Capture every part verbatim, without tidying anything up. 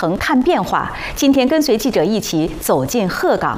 程看变化。今天跟随记者一起走进鹤岗。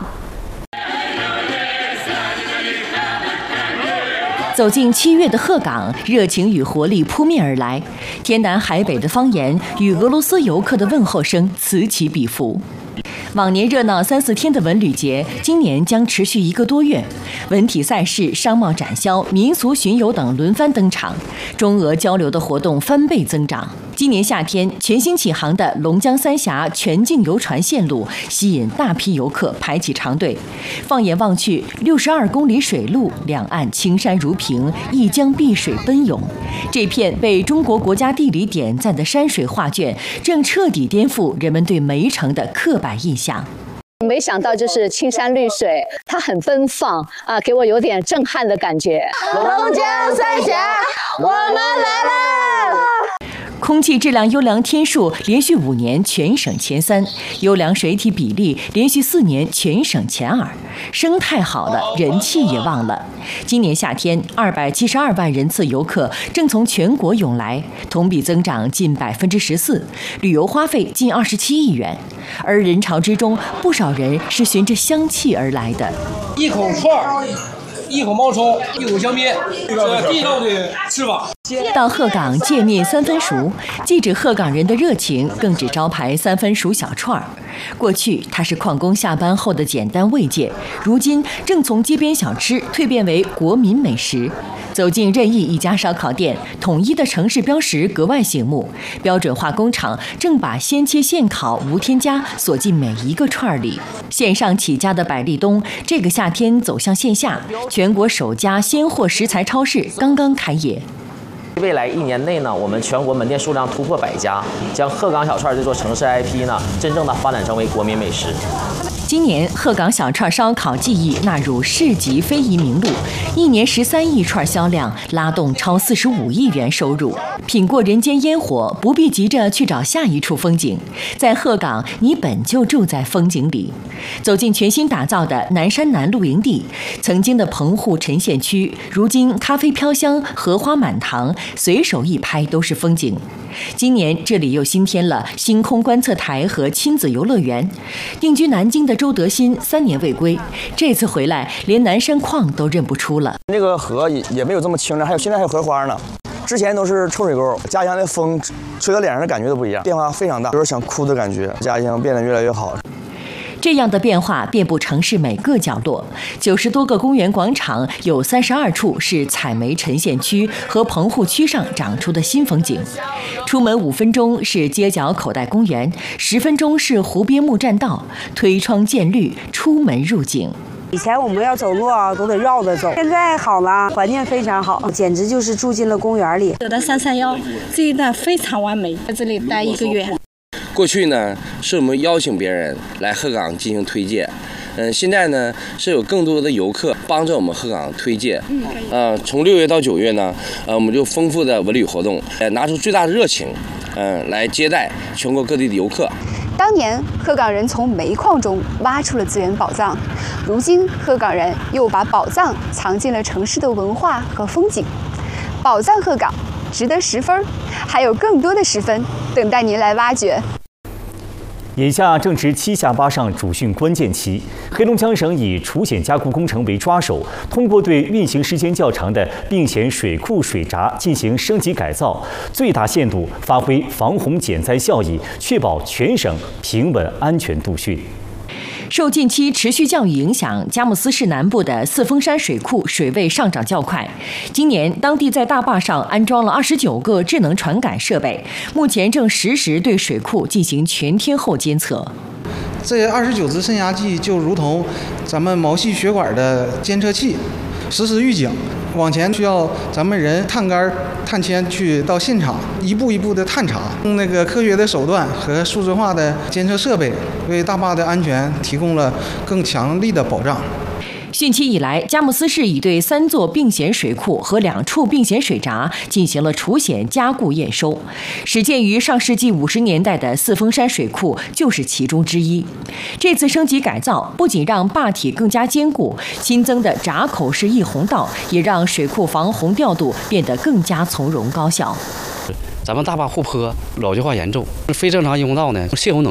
走进七月的鹤岗，热情与活力扑面而来，天南海北的方言与俄罗斯游客的问候声此起彼伏。往年热闹三四天的文旅节，今年将持续一个多月。文体赛事、商贸展销、民俗巡游等轮番登场，中俄交流的活动翻倍增长。今年夏天，全新启航的龙江三峡全境游船线路吸引大批游客排起长队。放眼望去，六十二公里水路，两岸青山如屏，一江碧水奔涌。这片被中国国家地理点赞的山水画卷，正彻底颠覆人们对梅城的刻板印象。 没想到就是青山绿水，它很奔放啊，给我有点震撼的感觉。龙江三峡，我们来了！ 空气质量优良天数连续五年全省前三，优良水体比例连续四年全省前二，生态好了，人气也旺了。今年夏天，二百七十二万人次游客正从全国涌来，同比增长近百分之十四，旅游花费近二十七亿元。而人潮之中，不少人是循着香气而来的。 一口串儿，一口冒充，一口香槟，这地道的吃法。 到鹤岗见面三分熟，既指鹤岗人的热情，更指招牌三分熟小串儿。过去它是矿工下班后的简单慰藉，如今正从街边小吃蜕变为国民美食。走进任意一家烧烤店，统一的城市标识格外醒目。标准化工厂正把现切现烤无添加锁进每一个串儿里。线上起家的百利东，这个夏天走向线下，全国首家鲜货食材超市刚刚开业。 未来一年内呢，我们全国门店数量突破百家，将鹤岗小串这座城市 I P 呢，真正的发展成为国民美食。 今年鹤岗小串烧烤技艺纳入市级非遗名录，一年十三亿串销量，拉动超四十五亿元收入。品过人间烟火，不必急着去找下一处风景，在鹤岗，你本就住在风景里。走进全新打造的南山南露营地，曾经的棚户沉陷区，如今咖啡飘香，荷花满堂，随手一拍都是风景。今年这里又新添了星空观测台和亲子游乐园。定居南京的周德新三年未归，这次回来连南山矿都认不出了。 这个河也也没有这么清了，还有现在还有荷花呢。之前都是臭水沟，家乡的风吹到脸上的感觉都不一样，变化非常大，有点想哭的感觉。家乡变得越来越好。 这样的变化遍布城市每个角落，九十多个公园广场，有三十二处是采煤沉陷区和棚户区上长出的新风景。出门五分钟是街角口袋公园，十分钟是湖边木栈道，推窗见绿，出门入景。 以前我们要走路啊，都得绕着走。现在好了，环境非常好，简直就是住进了公园里。 走到三三幺，这一段非常完美，在这里待一个月。 过去呢，是我们邀请别人来鹤岗进行推介，嗯，现在呢是有更多的游客帮着我们鹤岗推介。呃，从六月到九月呢，呃，我们就丰富的文旅活动，呃，拿出最大的热情，嗯、呃，来接待全国各地的游客。 当年鹤岗人从煤矿中挖出了资源宝藏，如今鹤岗人又把宝藏藏进了城市的文化和风景。宝藏鹤岗值得十分，还有更多的十分等待您来挖掘。 眼下正值七下八上主汛关键期，黑龙江省以除险加固工程为抓手，通过对运行时间较长的并险水库水闸进行升级改造，最大限度发挥防洪减灾效益，确保全省平稳安全度汛。 受近期持续降雨影响，佳木斯市南部的四峰山水库水位上涨较快。今年，当地在大坝上安装了二十九个智能传感设备，目前正实时对水库进行全天候监测。 这二十九支渗压计就如同咱们毛细血管的监测器，实时预警。 往前需要咱们人探杆、探铅去到现场，一步一步的探查，用那个科学的手段和数字化的监测设备，为大坝的安全提供了更强力的保障。 汛期以来，佳木斯市已对三座并险水库和两处并险水闸进行了除险加固验收。始建于上世纪五十年代的四峰山水库就是其中之一。这次升级改造不仅让坝体更加坚固，新增的闸口式溢洪道也让水库防洪调度变得更加从容高效。 咱们大坝护坡老旧化严重，非正常溢洪道呢泄洪能